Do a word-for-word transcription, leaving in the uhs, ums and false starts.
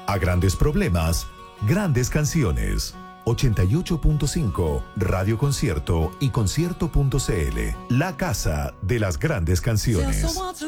A grandes problemas, grandes canciones. ochenta y ocho punto cinco, Radio Concierto y concierto punto c l. La casa de las grandes canciones.